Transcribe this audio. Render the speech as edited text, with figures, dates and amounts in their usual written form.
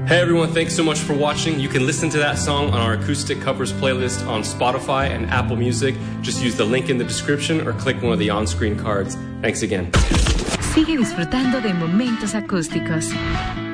Hey everyone, thanks so much for watching. You can listen to that song on our acoustic covers playlist on Spotify and Apple Music. Just use the link in the description or click one of the on-screen cards. Thanks again. Sigue disfrutando de momentos acústicos.